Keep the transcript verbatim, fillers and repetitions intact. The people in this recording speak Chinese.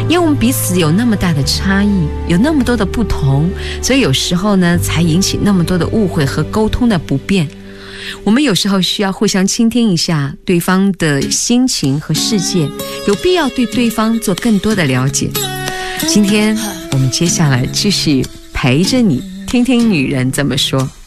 因为我们彼此有那么大的差异，有那么多的不同，所以有时候呢，才引起那么多的误会和沟通的不便。我们有时候需要互相倾听一下对方的心情和世界，有必要对对方做更多的了解。今天我们接下来继续陪着你，听听女人怎么说。